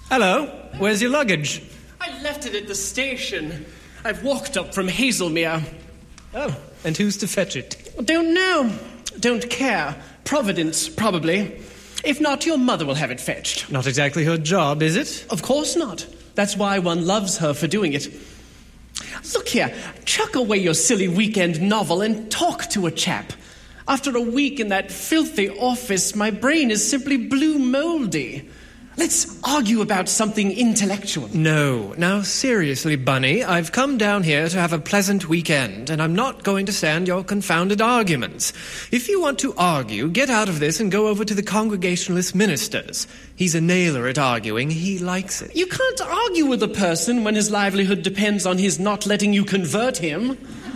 Hello. Where's your luggage? I left it at the station. I've walked up from Hazelmere. Oh, and who's to fetch it? Don't know. Don't care. Providence, probably. If not, your mother will have it fetched. Not exactly her job, is it? Of course not. That's why one loves her for doing it. Look here, chuck away your silly weekend novel and talk to a chap. After a week in that filthy office, my brain is simply blue mouldy. Let's argue about something intellectual. No. Now, seriously, Bunny, I've come down here to have a pleasant weekend, and I'm not going to stand your confounded arguments. If you want to argue, get out of this and go over to the Congregationalist ministers. He's a nailer at arguing. He likes it. You can't argue with a person when his livelihood depends on his not letting you convert him.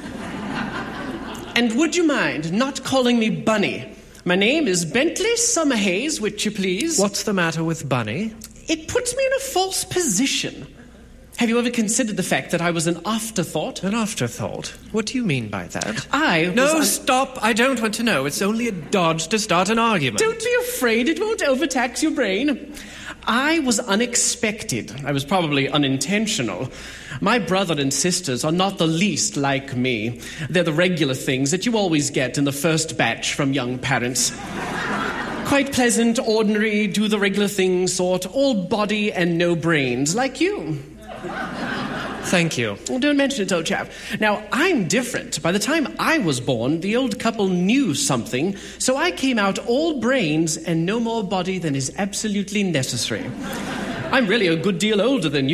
And would you mind not calling me Bunny? My name is Bentley Summerhays, which you please. What's the matter with Bunny? It puts me in a false position. Have you ever considered the fact that I was an afterthought? An afterthought? What do you mean by that? No, stop. I don't want to know. It's only a dodge to start an argument. Don't be afraid. It won't overtax your brain. I was unexpected. I was probably unintentional. My brother and sisters are not the least like me. They're the regular things that you always get in the first batch from young parents. Quite pleasant, ordinary, do the regular thing sort, all body and no brains, like you. Thank you. Well, don't mention it, old chap. Now, I'm different. By the time I was born, the old couple knew something, so I came out all brains and no more body than is absolutely necessary. I'm really a good deal older than you.